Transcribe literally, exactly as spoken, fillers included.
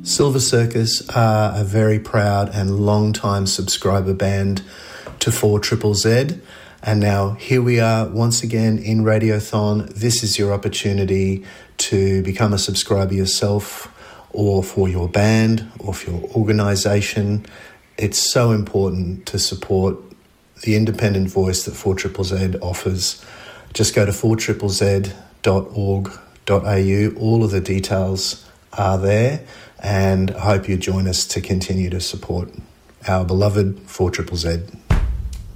Silver Circus are a very proud and long-time subscriber band to four Triple Z. And now here we are once again in Radiothon. This is your opportunity to become a subscriber yourself, or for your band, or for your organisation. It's so important to support the independent voice that four Triple Z offers. Just go to four triple z dot org dot a u. All of the details are there, and I hope you join us to continue to support our beloved four Triple Z.